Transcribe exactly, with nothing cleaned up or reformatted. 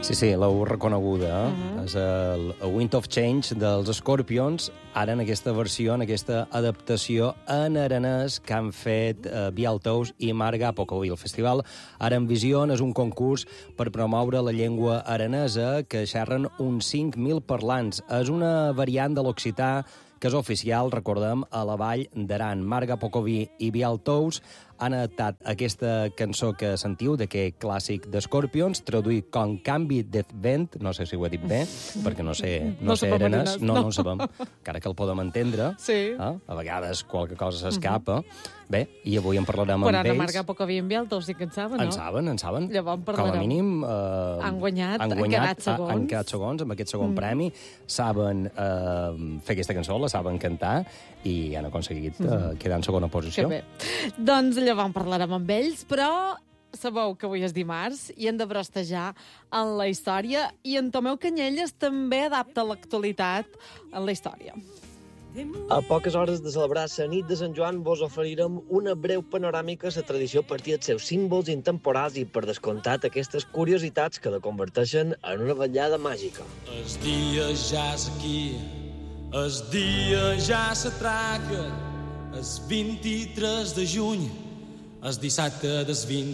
Sí, sí, l'heu reconeguda. Eh? Uh-huh. És el, el Wind of Change dels Scorpions, ara en aquesta versió, en aquesta adaptació en aranès que han fet eh, Bialtous i Marga Pocovil. El festival Ara en Visió és un concurs per promoure la llengua aranesa que xerren uns cinc mil parlants. És una variant de l'occità que és oficial, recordem, a la vall d'Aran. Marga Pocovil i Bialtous han adaptat aquesta cançó que sentiu, d'aquest clàssic de Scorpions, traduït com Canvi de vent, no sé si ho he dit bé, perquè no sé, no, No sé sabem aranès, aranès, no, no. no ho sabem, encara que el podem entendre. Sí. Eh? A vegades qualque cosa s'escapa. Bé, i avui en parlarem Però amb Anna ells. Marga Pocovil i Bialtous sí que en saben, no? En saben, en saben. Llavors en Com a parlarem. mínim... Eh, Han guanyat, han han guanyat, quedat segons. Han quedat segons amb aquest segon mm. premi. Saben eh, fer aquesta cançó, la saben cantar, i han aconseguit eh, quedar en segona posició. Que bé. Doncs llavors en parlarem amb ells, però sabeu que avui és dimarts i hem de brostejar en la història, i en Tomeu Canyelles també adapta l'actualitat en la història. A poques hores de celebrar la nit de Sant Joan vos oferirem una breu panoràmica a la tradició a partir dels seus símbols intemporals i, per descomptat, aquestes curiositats que la converteixen en una vetllada màgica. El dia ja és aquí, el dia ja s'atraca, el vint-i-tres de juny, el dissabte del vint